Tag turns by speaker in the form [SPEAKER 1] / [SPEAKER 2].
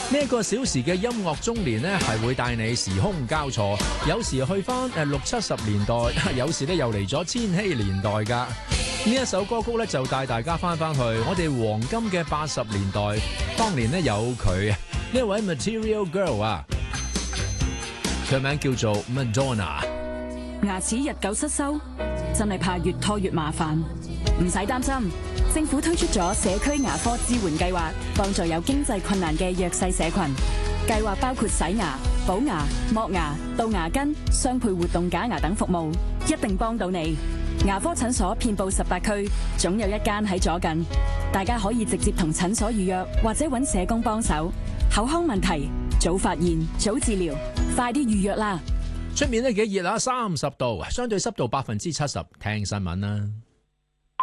[SPEAKER 1] 呢一個小時嘅音樂中年呢，係會帶你時空交錯，有時去翻60-70年代，有時咧又嚟咗千禧年代㗎。呢一首歌曲咧就帶大家翻去我哋黃金嘅80年代，當年呢有佢呢一位 Material Girl 啊，佢名叫做 Madonna。
[SPEAKER 2] 牙齒日久失修，真係怕越拖越麻煩。唔使擔心，政府推出咗社區牙科支援計劃，幫助有經濟困難嘅弱勢社群。計劃包括洗牙、補牙、剝牙、杜牙根、雙倍活動假牙等服務，一定幫到你。牙科診所遍佈18區，總有一間喺左近。大家可以直接同診所預約，或者揾社工幫手。口腔問題，早發現，早治療，快啲預約啦！
[SPEAKER 1] 出面呢幾熱啊，30度，相對濕度70%。聽新聞啦。